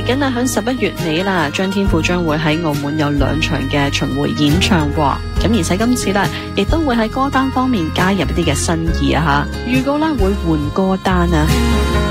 緊啊，響11月尾啦，張天賦將會喺澳門有2場嘅巡迴演唱喎。咁而且今次咧，亦都會喺歌單方面加入一啲嘅新意啊吓，預告啦會換歌單啊。